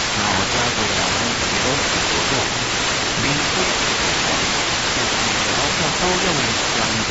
然后加入了许多活动，民生，然后都用讲